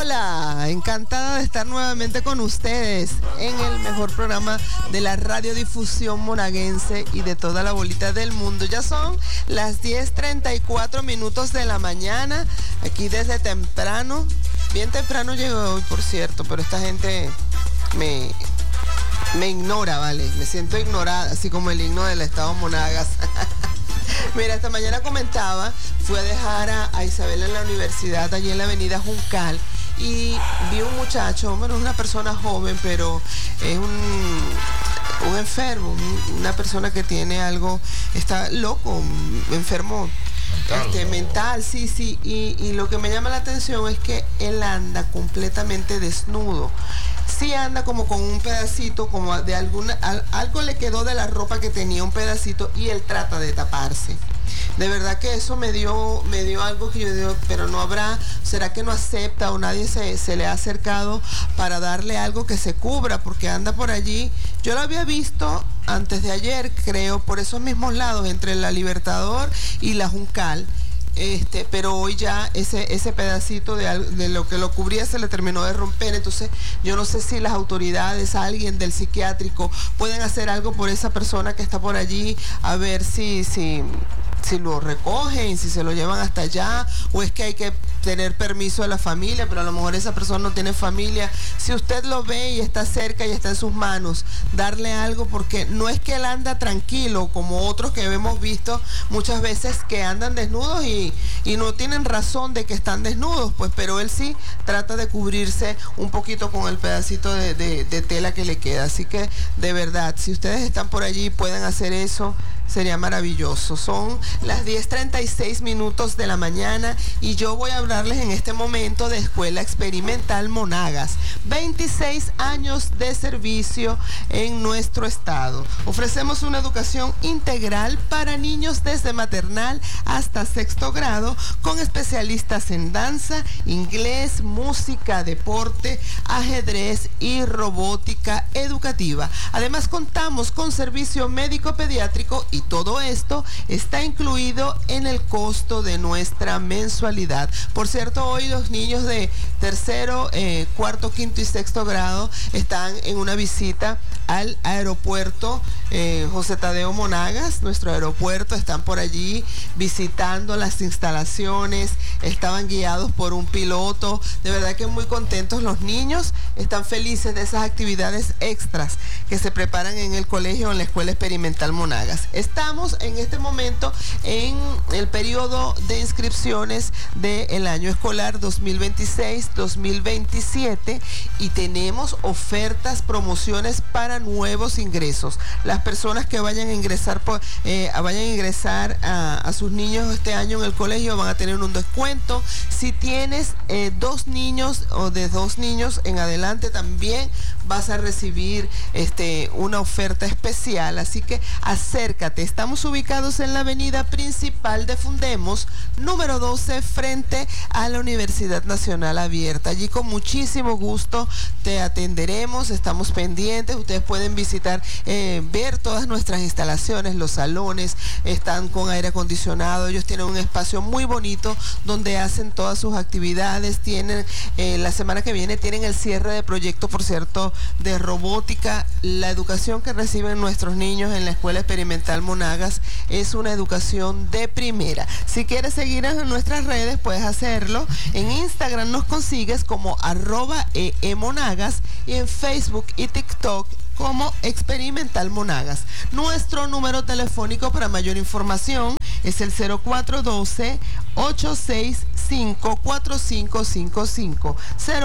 Hola, encantada de estar nuevamente con ustedes en el mejor programa de la radiodifusión monaguense y de toda la bolita del mundo. Ya son las 10:34 minutos de la mañana, aquí desde temprano. Bien temprano llego hoy, por cierto, pero esta gente me ignora, ¿vale? Me siento ignorada, así como el himno del Estado Monagas. Mira, esta mañana comentaba, fui a dejar a Isabel en la universidad, allí en la avenida Juncal, y vi un muchacho, bueno, una persona joven, pero es un enfermo, una persona que tiene algo, está loco, enfermo mental, sí, y lo que me llama la atención es que él anda completamente desnudo. Sí anda como con un pedacito, como de algo le quedó de la ropa que tenía, un pedacito, y él trata de taparse. De verdad que eso me dio algo que yo digo, pero no habrá, ¿será que no acepta o nadie se le ha acercado para darle algo que se cubra? Porque anda por allí. Yo lo había visto antes de ayer, creo, por esos mismos lados, entre la Libertador y la Juncal. Pero hoy ya ese pedacito de lo que lo cubría se le terminó de romper. Entonces yo no sé si las autoridades, alguien del psiquiátrico, pueden hacer algo por esa persona que está por allí, a ver si lo recogen, si se lo llevan hasta allá, o es que hay que tener permiso de la familia, pero a lo mejor esa persona no tiene familia. Si usted lo ve y está cerca y está en sus manos, darle algo, porque no es que él anda tranquilo como otros que hemos visto muchas veces que andan desnudos y no tienen razón de que están desnudos, pues, pero él sí trata de cubrirse un poquito con el pedacito de tela que le queda. Así que de verdad, si ustedes están por allí y pueden hacer eso, sería maravilloso. Son las 10:36 minutos de la mañana y yo voy a hablarles en este momento de Escuela Experimental Monagas. 26 años de servicio en nuestro estado. Ofrecemos una educación integral para niños desde maternal hasta sexto grado, con especialistas en danza, inglés, música, deporte, ajedrez y robótica educativa. Además, contamos con servicio médico pediátrico y todo esto está incluido en el costo de nuestra mensualidad. Por cierto, hoy los niños de tercero, cuarto, quinto y sexto grado están en una visita al aeropuerto José Tadeo Monagas, nuestro aeropuerto. Están por allí visitando las instalaciones, estaban guiados por un piloto. De verdad que muy contentos los niños, están felices de esas actividades extras que se preparan en el colegio, en la Escuela Experimental Monagas. Estamos en este momento en el periodo de inscripciones del año escolar 2026-2027 y tenemos ofertas, promociones para nuevos ingresos. Las personas que vayan a ingresar a sus niños este año en el colegio van a tener un descuento. Si tienes dos niños o de dos niños en adelante, también vas a recibir una oferta especial. Así que acércate. Estamos ubicados en la avenida principal de Fundemos, número 12, frente a la Universidad Nacional Abierta. Allí con muchísimo gusto te atenderemos, estamos pendientes. Ustedes pueden visitar, ver todas nuestras instalaciones, los salones están con aire acondicionado. Ellos tienen un espacio muy bonito donde hacen todas sus actividades. Tienen, la semana que viene tienen el cierre de proyecto, por cierto, de robótica. La educación que reciben nuestros niños en la Escuela Experimental Monagas es una educación de primera. Si quieres seguirnos en nuestras redes, puedes hacerlo. En Instagram nos consigues como @emonagas y en Facebook y TikTok como Experimental Monagas. Nuestro número telefónico para mayor información es el 0412-865-4555.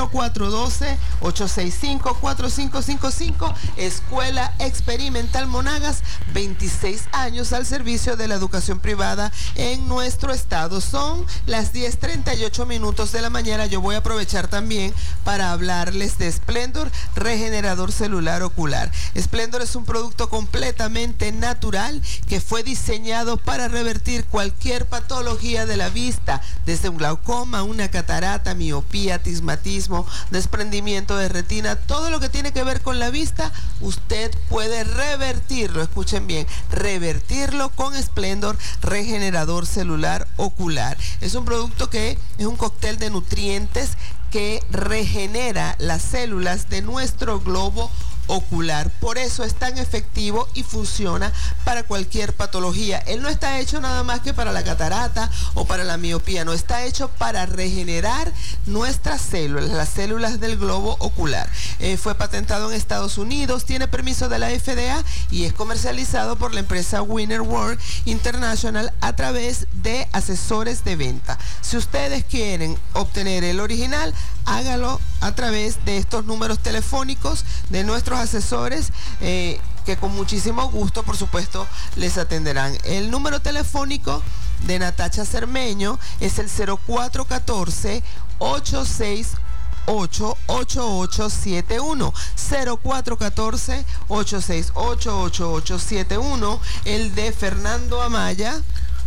0412-865-4555. Escuela Experimental Monagas, 26 años al servicio de la educación privada en nuestro estado. Son las 10:38 minutos de la mañana. Yo voy a aprovechar también para hablarles de Splendor, regenerador celular ocular. Splendor es un producto completamente natural que fue diseñado para revertir cualquier patología de la vista, desde un glaucoma, una catarata, miopía, astigmatismo, desprendimiento de retina, todo lo que tiene que ver con la vista, usted puede revertirlo, escuchen bien, revertirlo con Splendor Regenerador Celular Ocular. Es un producto que es un cóctel de nutrientes que regenera las células de nuestro globo ocular. Por eso es tan efectivo y funciona para cualquier patología. Él no está hecho nada más que para la catarata o para la miopía, no, está hecho para regenerar nuestras células, las células del globo ocular. Fue patentado en Estados Unidos, tiene permiso de la FDA y es comercializado por la empresa Winner World International a través de asesores de venta. Si ustedes quieren obtener el original, hágalo a través de estos números telefónicos de nuestros asesores, que con muchísimo gusto, por supuesto, les atenderán. El número telefónico de Natacha Cermeño es el 0414-868-8871, 0414-868-8871. El de Fernando Amaya,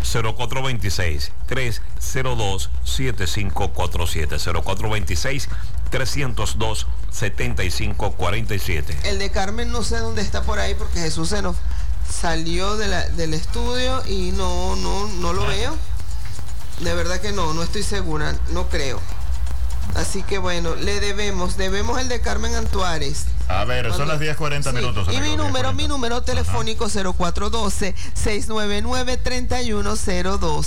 0426-302-7547, 0426-302-7547. El de Carmen no sé dónde está por ahí porque Jesús se nos salió del estudio y no lo veo. De verdad que no estoy segura, no creo. Así que bueno, le debemos el de Carmen Antuárez. A ver, son las 10:40 minutos. Y mi número telefónico 0412-699-3102.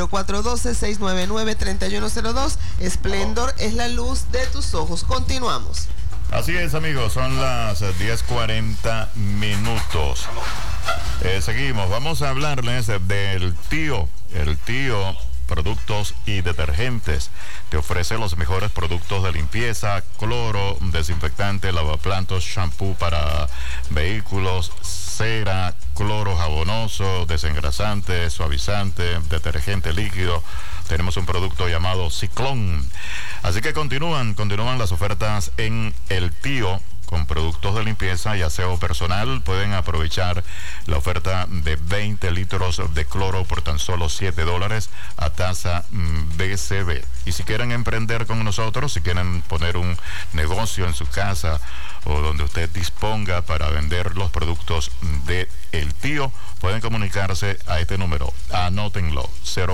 0412-699-3102. Splendor es la luz de tus ojos. Continuamos. Así es, amigos, son las 10:40 minutos. Seguimos, vamos a hablarles del Tío. El Tío Productos y Detergentes te ofrece los mejores productos de limpieza, cloro, desinfectante, lavaplatos, shampoo para vehículos, cera, cloro jabonoso, desengrasante, suavizante, detergente líquido. Tenemos un producto llamado Ciclón. Así que continúan las ofertas en El Tío. Con productos de limpieza y aseo personal pueden aprovechar la oferta de 20 litros de cloro por tan solo $7 a tasa BCB. Y si quieren emprender con nosotros, si quieren poner un negocio en su casa o donde usted disponga para vender los productos de El Tío, pueden comunicarse a este número. Anótenlo,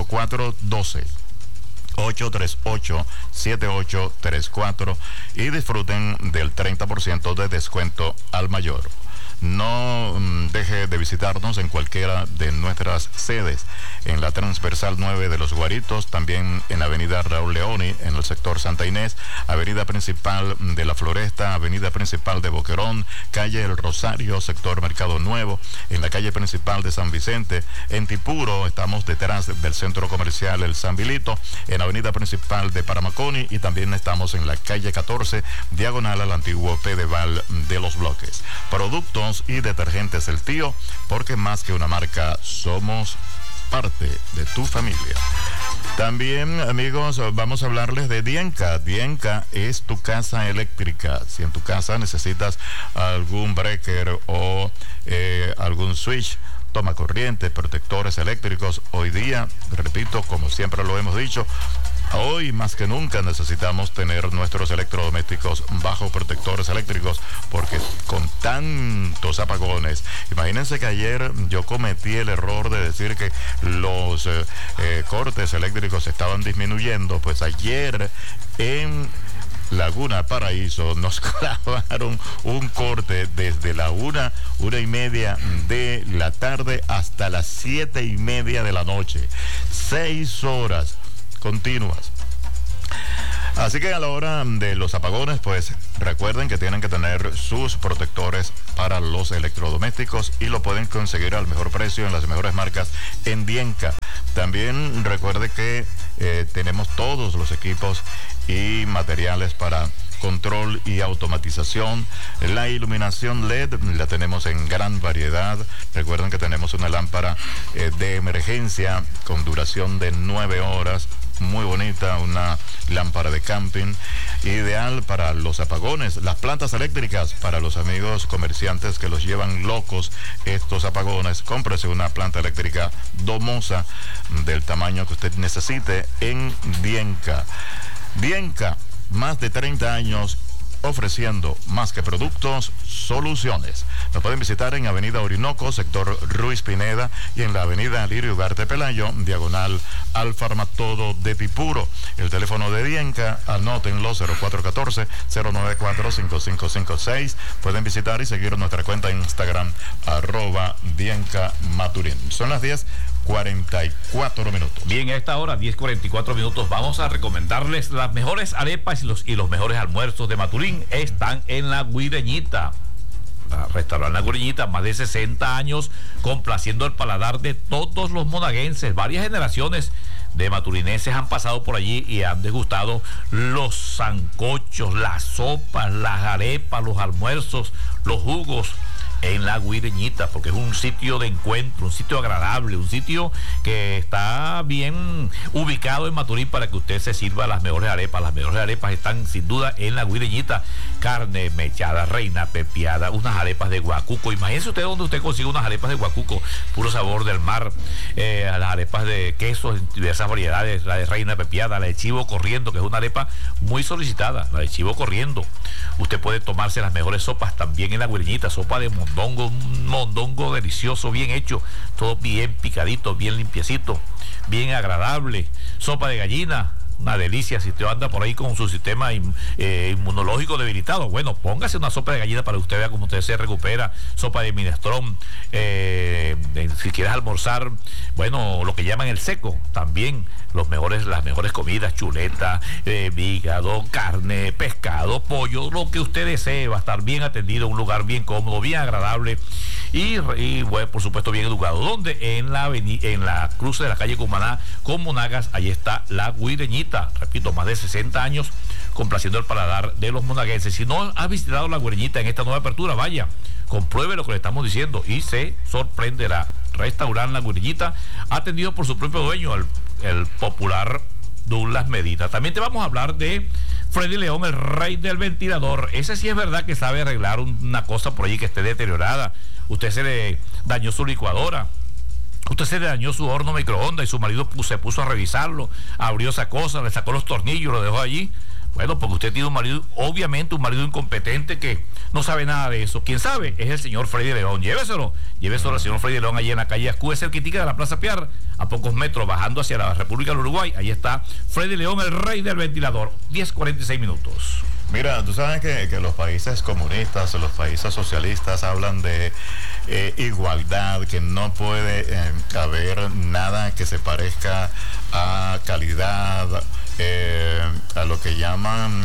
0412-838-7834 y disfruten del 30% de descuento al mayor. No deje de visitarnos en cualquiera de nuestras sedes, en la Transversal 9 de Los Guaritos, también en Avenida Raúl Leoni, en el sector Santa Inés, Avenida Principal de La Floresta, Avenida Principal de Boquerón, Calle El Rosario, sector Mercado Nuevo, en la calle principal de San Vicente, en Tipuro, estamos detrás del Centro Comercial El San Vilito, en Avenida Principal de Paramaconi y también estamos en la calle 14, diagonal al antiguo Pedeval de Los Bloques. Productos y detergentes El Tío, porque más que una marca, somos parte de tu familia. También, amigos, vamos a hablarles de Dienca. Dienca es tu casa eléctrica. Si en tu casa necesitas algún breaker o algún switch, toma corriente, protectores eléctricos, hoy día, repito, como siempre lo hemos dicho, hoy más que nunca necesitamos tener nuestros electrodomésticos bajo protectores eléctricos, porque con tantos apagones, imagínense que ayer yo cometí el error de decir que los cortes eléctricos estaban disminuyendo. Pues ayer en Laguna Paraíso nos clavaron un corte desde la 1:30 de la tarde hasta las 7:30 de la noche, 6 horas continuas. Así que a la hora de los apagones, pues recuerden que tienen que tener sus protectores para los electrodomésticos y lo pueden conseguir al mejor precio en las mejores marcas en Dienca. También recuerde que tenemos todos los equipos y materiales para control y automatización. La iluminación LED la tenemos en gran variedad. Recuerden que tenemos una lámpara de emergencia con duración de 9 horas muy bonita, una lámpara de camping, ideal para los apagones, las plantas eléctricas, para los amigos comerciantes que los llevan locos estos apagones. Cómprese una planta eléctrica domosa del tamaño que usted necesite en Dienca. Dienca, más de 30 años ofreciendo más que productos, soluciones. Nos pueden visitar en Avenida Orinoco, sector Ruiz Pineda, y en la Avenida Lirio Ugarte Pelayo, diagonal al Farmatodo de Pipuro. El teléfono de Dienca, anótenlo, 0414-094-5556. Pueden visitar y seguir nuestra cuenta en Instagram, @DiencaMaturín. Son las 10:44 minutos. Bien, a esta hora, 10:44 minutos, vamos a recomendarles las mejores arepas y los mejores almuerzos de Maturín. Están en La Guireñita. Restaurante La Guireñita, más de 60 años complaciendo el paladar de todos los monaguenses. Varias generaciones de maturinenses han pasado por allí y han degustado los sancochos, las sopas, las arepas, los almuerzos, los jugos en La Guireñita, porque es un sitio de encuentro, un sitio agradable, un sitio que está bien ubicado en Maturín para que usted se sirva las mejores arepas. Las mejores arepas están sin duda en La Guireñita. Carne mechada, reina pepiada, unas arepas de guacuco. Imagínese usted donde usted consigue unas arepas de guacuco, puro sabor del mar. Las arepas de quesos en diversas variedades, la de reina pepiada, la de chivo corriendo, que es una arepa muy solicitada, la de chivo corriendo. Usted puede tomarse las mejores sopas también en La Guireñita, sopa de mondongo, un mondongo delicioso, bien hecho, todo bien picadito, bien limpiecito, bien agradable. Sopa de gallina, una delicia. Si usted anda por ahí con su sistema inmunológico debilitado, bueno, póngase una sopa de gallina para que usted vea cómo usted se recupera. Sopa de minestrón, si quieres almorzar, bueno, lo que llaman el seco, también las mejores comidas, chuleta, hígado, carne, pescado, pollo, lo que usted desee. Va a estar bien atendido, un lugar bien cómodo, bien agradable y bueno, por supuesto bien educado. ¿Dónde? En la cruce de la calle Cumaná con Monagas. Ahí está La Guireñita, repito, más de 60 años complaciendo el paladar de los monaguenses. Si no ha visitado La Guireñita en esta nueva apertura, vaya, compruebe lo que le estamos diciendo y se sorprenderá. Restaurante La Guireñita, atendido por su propio dueño, el popular Douglas Medina. También te vamos a hablar de Freddy León, el rey del ventilador. Ese sí es verdad que sabe arreglar una cosa por allí que esté deteriorada. Usted se le dañó su licuadora, usted se le dañó su horno microondas y su marido se puso a revisarlo, abrió esa cosa, le sacó los tornillos, lo dejó allí. Bueno, porque usted tiene un marido, obviamente un marido incompetente que no sabe nada de eso. ¿Quién sabe? Es el señor Freddy León. Lléveselo al señor Freddy León allí en la calle Ascú, cerquitica de la Plaza Piar, a pocos metros, bajando hacia la República del Uruguay. Ahí está Freddy León, el rey del ventilador. 10:46 minutos. Mira, tú sabes que los países comunistas, los países socialistas hablan de igualdad, que no puede haber nada que se parezca a calidad, a lo que llaman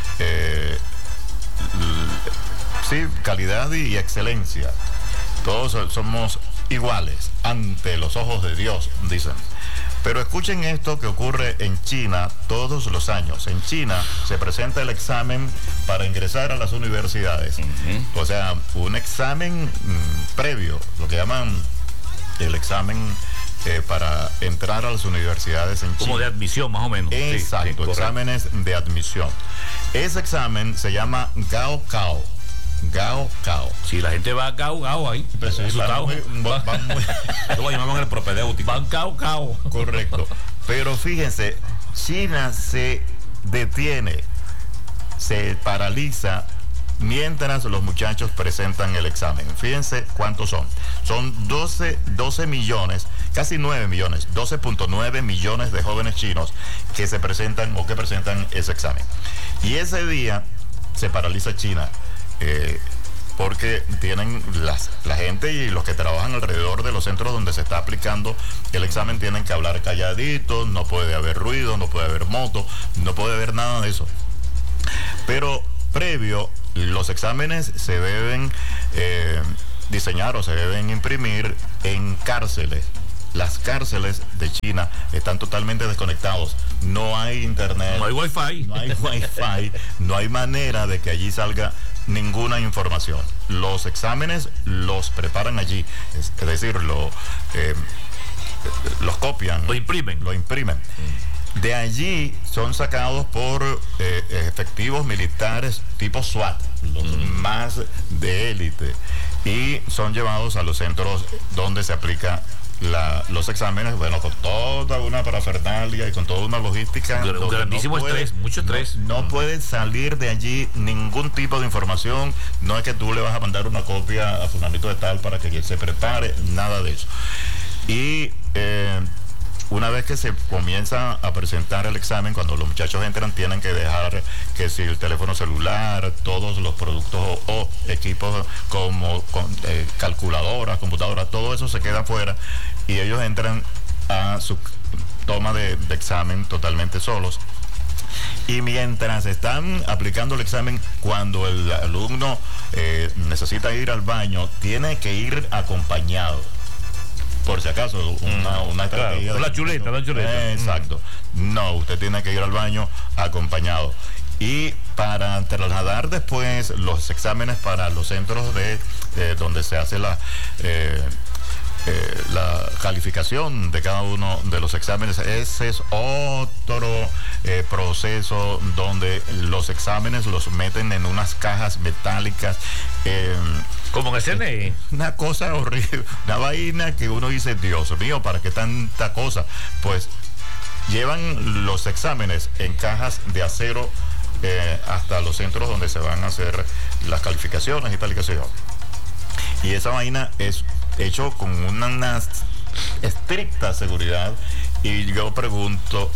calidad y excelencia. Todos somos iguales ante los ojos de Dios, dicen. Pero escuchen esto que ocurre en China todos los años. En China se presenta el examen para ingresar a las universidades. O sea, un examen previo, lo que llaman el examen para entrar a las universidades en China. Como de admisión, más o menos. Exacto, sí, exámenes de admisión. Ese examen se llama Gaokao. Gaokao. Si la gente va a Gaokao ahí, pues eso lo llamamos el propedéutico. Van Gaokao. Correcto. Pero fíjense, China se detiene, se paraliza mientras los muchachos presentan el examen. Fíjense cuántos son. Son 12 millones, casi 9 millones, 12.9 millones de jóvenes chinos que se presentan o que presentan ese examen. Y ese día se paraliza China. Porque tienen la gente y los que trabajan alrededor de los centros donde se está aplicando el examen tienen que hablar calladitos, no puede haber ruido, no puede haber moto, no puede haber nada de eso. Pero previo, los exámenes se deben diseñar o se deben imprimir en cárceles. Las cárceles de China están totalmente desconectados. No hay internet. No hay wifi. No hay manera de que allí salga ninguna información. Los exámenes los preparan allí. Es decir, los copian. Lo imprimen. De allí son sacados por efectivos militares tipo SWAT, los más de élite, y son llevados a los centros donde se aplica los exámenes, bueno, con toda una parafernalia y con toda una logística. Un grandísimo estrés, mucho estrés. No puede salir de allí ningún tipo de información. No es que tú le vas a mandar una copia a fulanito de tal para que él se prepare, nada de eso. Y una vez que se comienza a presentar el examen, cuando los muchachos entran, tienen que dejar que si el teléfono celular, todos los productos o equipos como calculadoras, computadoras, todo eso se queda afuera y ellos entran a su toma de examen totalmente solos. Y mientras están aplicando el examen, cuando el alumno necesita ir al baño, tiene que ir acompañado. Por si acaso, una estrategia. Claro, la chuleta. Exacto. No, usted tiene que ir al baño acompañado. Y para trasladar después los exámenes para los centros donde se hace la calificación de cada uno de los exámenes, ese es otro proceso donde los exámenes los meten en unas cajas metálicas. Como en el CNE. Una cosa horrible, una vaina que uno dice, Dios mío, ¿para qué tanta cosa? Pues llevan los exámenes en cajas de acero hasta los centros donde se van a hacer las calificaciones y tal y qué sé yo. Y esa vaina es hecho con una estricta seguridad. Y yo pregunto,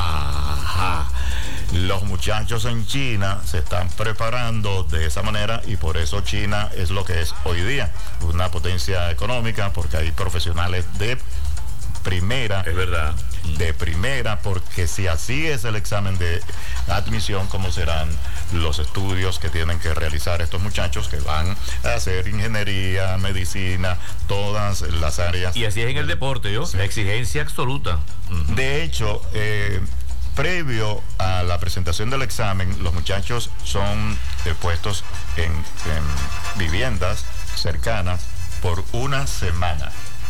los muchachos en China se están preparando de esa manera y por eso China es lo que es hoy día, una potencia económica, porque hay profesionales de primera. Es verdad. De primera, porque si así es el examen de admisión, ¿cómo serán los estudios que tienen que realizar estos muchachos que van a hacer ingeniería, medicina, todas las áreas? Y así es en el deporte, ¿yo? Sí. La exigencia absoluta. De hecho, previo a la presentación del examen, los muchachos son puestos en viviendas cercanas por una semana.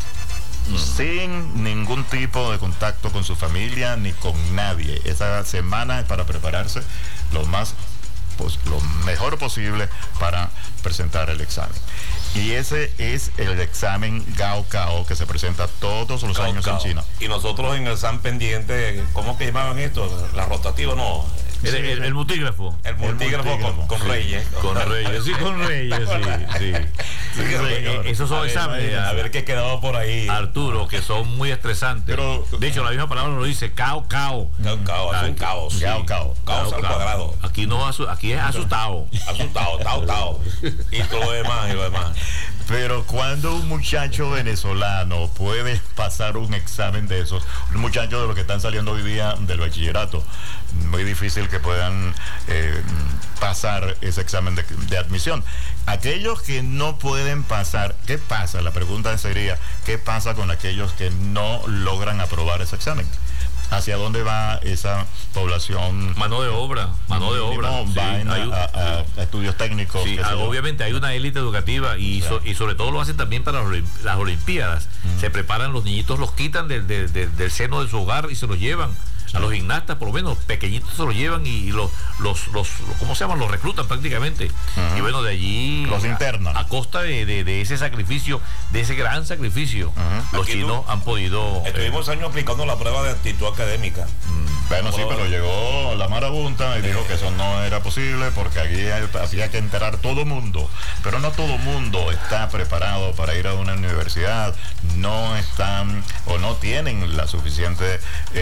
Sin ningún tipo de contacto con su familia ni con nadie. Esa semana es para prepararse lo mejor posible para presentar el examen. Y ese es el examen Gaokao que se presenta todos los años en China. Y nosotros en el examen pendiente, ¿cómo que llamaban esto? La rotativa, no. El multígrafo. El multígrafo con Reyes. Con Reyes, sí, con Reyes, sí. Esos son exámenes. A ver qué quedaba por ahí. Arturo, que son muy estresantes. Pero, de hecho, la misma palabra lo dice, cao. Cao, es un caos. Caos al cuadrado. Aquí no, aquí es asustado. Tao. Y todo lo demás. Pero cuando un muchacho venezolano puede pasar un examen de esos, un muchacho de los que están saliendo hoy día del bachillerato, muy difícil que puedan pasar ese examen de admisión. Aquellos que no pueden pasar, ¿qué pasa? La pregunta sería, ¿qué pasa con aquellos que no logran aprobar ese examen? ¿Hacia dónde va esa población? Mano de obra. Va a estudios técnicos. Sí, obviamente hay una élite educativa y sobre todo lo hacen también para las Olimpiadas. Se preparan los niñitos, los quitan del seno de su hogar y se los llevan. A los gimnastas, por lo menos, pequeñitos se los llevan y los ¿cómo se llaman? Los reclutan prácticamente. Y bueno, de allí... Los internan. A costa de ese sacrificio, de ese gran sacrificio, los chinos han podido... Estuvimos años aplicando la prueba de actitud académica. Bueno, sí, pero llegó la marabunta y dijo que eso no era posible porque aquí había que enterar todo mundo. Pero no todo mundo está preparado para ir a una universidad. No están o no tienen la suficiente...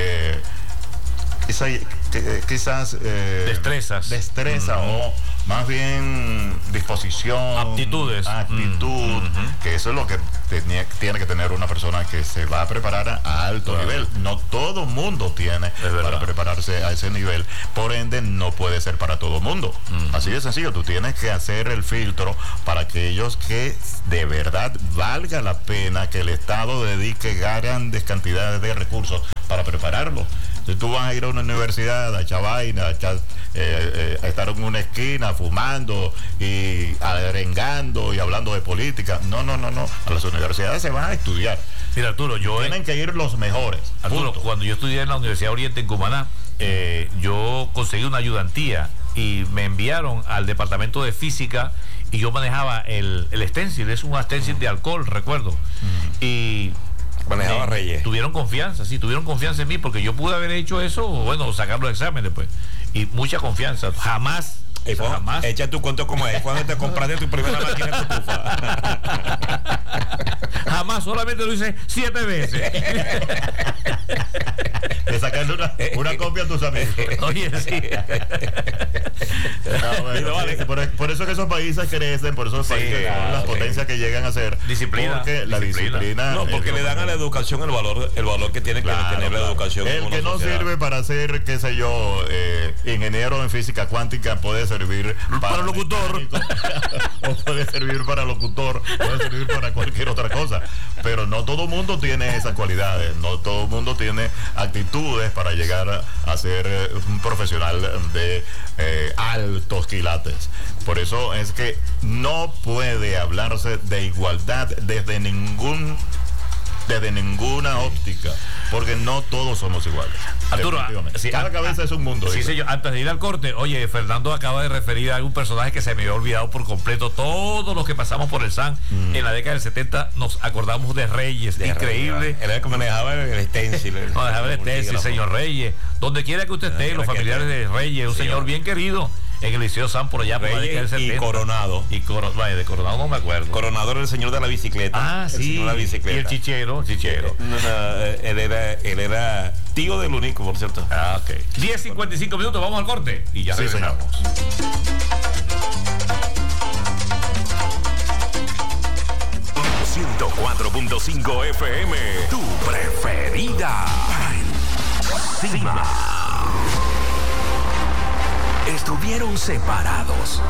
quizás destreza o más bien disposición, actitud, que eso es lo que tiene que tener una persona que se va a preparar a alto nivel. No todo mundo tiene para prepararse a ese nivel, por ende no puede ser para todo mundo. Así de sencillo, tú tienes que hacer el filtro para aquellos que de verdad valga la pena que el Estado dedique grandes cantidades de recursos para prepararlo. Si tú vas a ir a una universidad a echar vaina, a estar en una esquina fumando y arengando y hablando de política, no. A las universidades se van a estudiar. Mira, Arturo, tienen que ir los mejores. Arturo, cuando yo estudié en la Universidad Oriente en Cumaná, yo conseguí una ayudantía y me enviaron al departamento de física y yo manejaba el stencil, es un stencil de alcohol, recuerdo. Y manejaba Reyes. Tuvieron confianza en mí porque yo pude haber hecho eso, bueno, sacar los exámenes pues. Y mucha confianza. Jamás. Echa tu cuento como es. ¿Cuándo te compraste tu primera máquina de estufa? Jamás, solamente lo hice 7 veces. Le sacaste una copia a tus amigos. Oye, sí. No, bueno, vale. Por eso que esos países crecen, por eso países son las potencias que llegan a ser. Disciplina. Porque la disciplina. No, porque le dan a la educación el valor que tiene que tener la educación. El que no sirve para ser, qué sé yo, ingeniero en física cuántica puede servir para locutor. O puede servir para locutor, puede servir para cualquier otra cosa. Pero no todo el mundo tiene esas cualidades, no todo el mundo tiene actitudes para llegar a ser un profesional de altos quilates. Por eso es que no puede hablarse de igualdad desde ninguna óptica, porque no todos somos iguales. Arturo, cada cabeza es un mundo. Sí, señor. Antes de ir al corte, oye, Fernando acaba de referir a algún personaje que se me había olvidado por completo. Todos los que pasamos por el SAN en la década del 70 nos acordamos de Reyes. Increíble. Era el que manejaba el stencil. Manejaba el stencil, señor Reyes. Donde quiera que usted esté, los familiares de Reyes, un señor bien querido. En el Liceo San por allá por la década del 70. Y Coronado. Vaya, de Coronado no me acuerdo. Coronado era el señor de la bicicleta. Sí. De la bicicleta. Y el chichero. Él era tío del único, por cierto. Ok. 10:55 minutos, vamos al corte. Y ya regresamos. 104.5 FM, tu preferida. Encima. Estuvieron separados,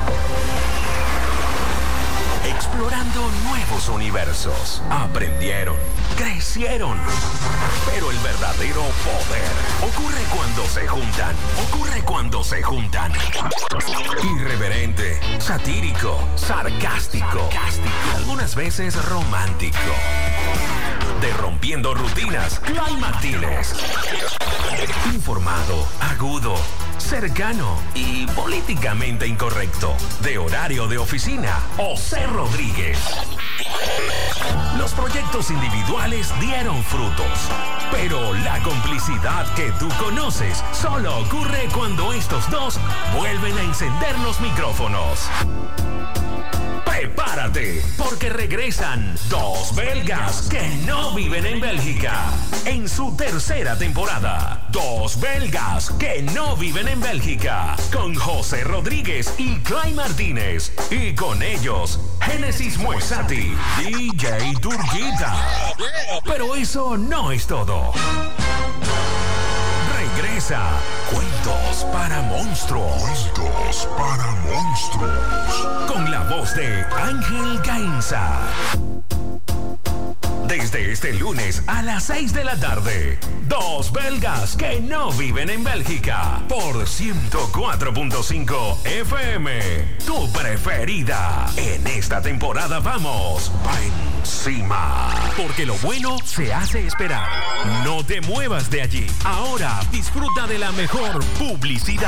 explorando nuevos universos. Aprendieron, crecieron. Pero el verdadero poder ocurre cuando se juntan. Irreverente, satírico, sarcástico, algunas veces romántico. De Rompiendo Rutinas, Clay Martínez. Informado, agudo, cercano y políticamente incorrecto. De horario de oficina, José Rodríguez. Los proyectos individuales dieron frutos, pero la complicidad que tú conoces solo ocurre cuando estos dos vuelven a encender los micrófonos. Prepárate, porque regresan dos belgas que no viven en Bélgica. En su tercera temporada, dos belgas que no viven en Bélgica. Con José Rodríguez y Clay Martínez. Y con ellos, Génesis Muesati, DJ Turquita. Pero eso no es todo. Regresa Cuentos para Monstruos. Con la voz de Ángel Gainza. Desde este lunes a las 6 de la tarde, dos belgas que no viven en Bélgica. Por 104.5 FM, tu preferida. En esta temporada vamos pa' encima. Porque lo bueno se hace esperar. No te muevas de allí. Ahora disfruta de la mejor publicidad.